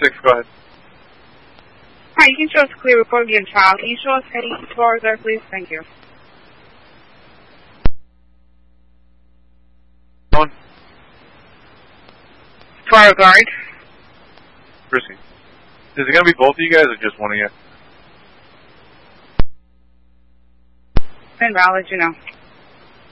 6, go ahead. Hi, you can show us a clear report again, child. Can you show us heading towards there, please? Thank you. On. Fire guard. Chrissy. Is it going to be both of you guys or just one of you? Then I'll let you know.